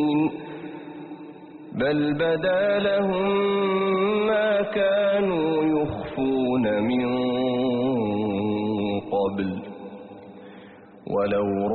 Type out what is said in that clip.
بل بدا لهم ما كانوا يخفون من قبل ولو